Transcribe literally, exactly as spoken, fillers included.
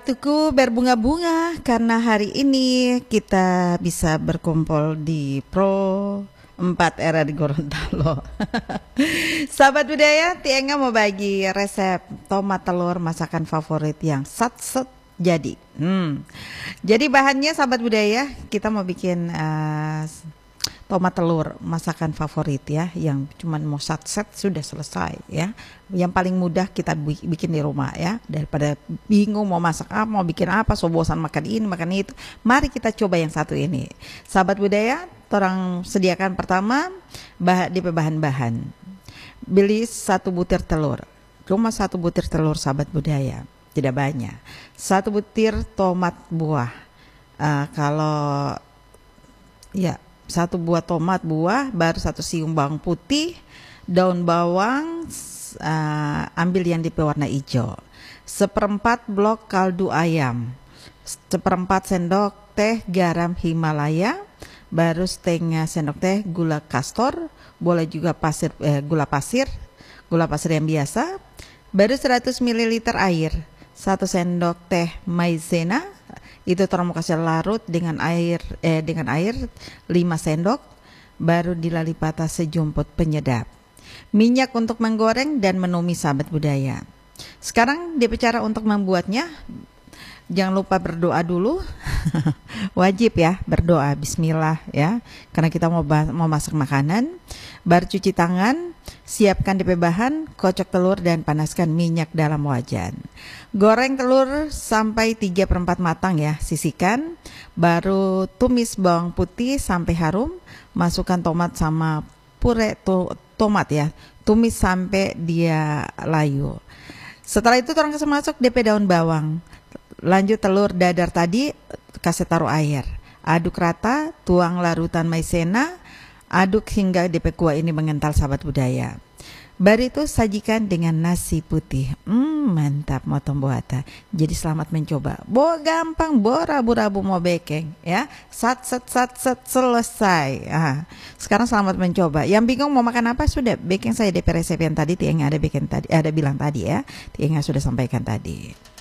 Tuku berbunga-bunga karena hari ini kita bisa berkumpul di Pro empat era di Gorontalo. Sahabat budaya, Tienga mau bagi resep tomat telur masakan favorit yang sat-set jadi. Hmm. Jadi bahannya sahabat budaya, kita mau bikin uh, tomat telur masakan favorit ya, yang cuman mau sat-set sudah selesai ya. Yang paling mudah kita bikin di rumah ya, daripada bingung mau masak apa, mau bikin apa, so bosan makan ini makan itu. Mari kita coba yang satu ini. Sahabat budaya, orang sediakan pertama bah di bahan-bahan. Beli satu butir telur, cuma satu butir telur sahabat budaya, tidak banyak. Satu butir tomat buah, uh, kalau ya satu buah tomat buah, baru satu siung bawang putih, daun bawang, uh, ambil yang di pewarna hijau, seperempat blok kaldu ayam, seperempat sendok teh garam Himalaya, baru setengah sendok teh gula kastor, boleh juga pasir eh, gula pasir, gula pasir yang biasa, baru seratus mililiter air, satu sendok teh maizena, itu tolong kasih larut dengan air eh dengan air lima sendok, baru dilali patah sejumput penyedap. Minyak untuk menggoreng dan menumis sahabat budaya. Sekarang cara untuk membuatnya. Jangan lupa berdoa dulu. Wajib ya berdoa, bismillah ya, karena kita mau mau masak makanan. Baru cuci tangan, siapkan D P bahan, kocok telur dan panaskan minyak dalam wajan. Goreng telur sampai tiga per empat matang ya, sisihkan. Baru tumis bawang putih sampai harum, masukkan tomat sama puree to tomat ya, tumis sampai dia layu. Setelah itu orang kasih masuk D P daun bawang. Lanjut telur dadar tadi, kasih taruh air, aduk rata, tuang larutan maizena, aduk hingga D P kuah ini mengental sahabat budaya. Baru itu sajikan dengan nasi putih. Hmm, mantap motong buata. Jadi selamat mencoba. Bo gampang, bo rabu-rabu mau bekeng ya. Sat sat sat sat selesai. Ah, sekarang selamat mencoba. Yang bingung mau makan apa sudah bekeng saya D P resep yang tadi Tienga ada bikin tadi, ada bilang tadi ya. Tienga sudah sampaikan tadi.